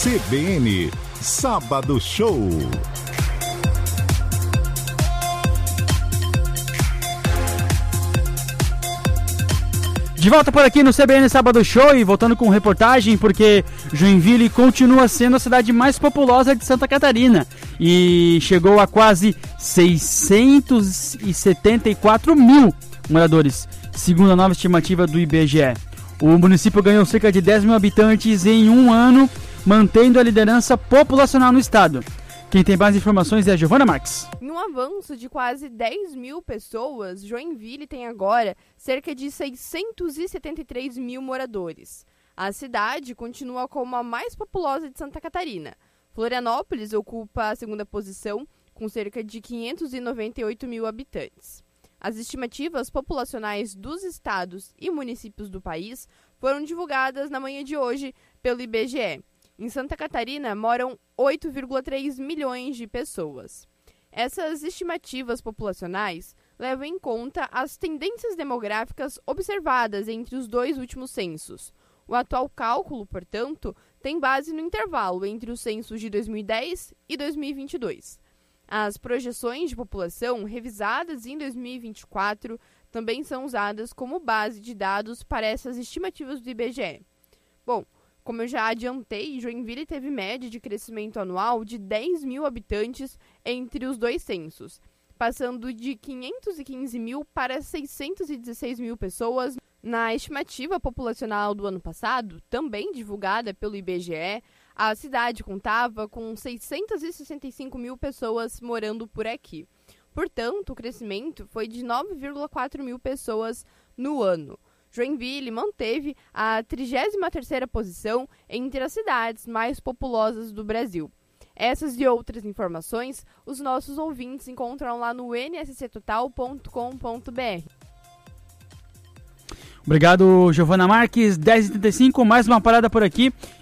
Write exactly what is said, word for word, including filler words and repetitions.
C B N Sábado Show. De volta por aqui no C B N Sábado Show e voltando com reportagem, porque Joinville continua sendo a cidade mais populosa de Santa Catarina e chegou a quase seiscentos e setenta e quatro mil moradores, segundo a nova estimativa do I B G E. O município ganhou cerca de dez mil habitantes em um ano, mantendo a liderança populacional no estado. Quem tem mais informações é a Giovana Marques. Em um avanço de quase dez mil pessoas, Joinville tem agora cerca de seiscentos e setenta e três mil moradores. A cidade continua como a mais populosa de Santa Catarina. Florianópolis ocupa a segunda posição, com cerca de quinhentos e noventa e oito mil habitantes. As estimativas populacionais dos estados e municípios do país foram divulgadas na manhã de hoje pelo I B G E. Em Santa Catarina moram oito vírgula três milhões de pessoas. Essas estimativas populacionais levam em conta as tendências demográficas observadas entre os dois últimos censos. O atual cálculo, portanto, tem base no intervalo entre os censos de dois mil e dez e dois mil e vinte e dois. As projeções de população revisadas em dois mil e vinte e quatro também são usadas como base de dados para essas estimativas do I B G E. Bom, como eu já adiantei, Joinville teve média de crescimento anual de dez mil habitantes entre os dois censos, passando de quinhentos e quinze mil para seiscentos e dezesseis mil pessoas. Na estimativa populacional do ano passado, também divulgada pelo I B G E, a cidade contava com seiscentos e sessenta e cinco mil pessoas morando por aqui. Portanto, o crescimento foi de nove vírgula quatro mil pessoas no ano. Joinville manteve a trigésima terceira posição entre as cidades mais populosas do Brasil. Essas e outras informações, os nossos ouvintes encontram lá no n s c total ponto com ponto b r. Obrigado, Giovana Marques. dez e trinta e cinco, mais uma parada por aqui.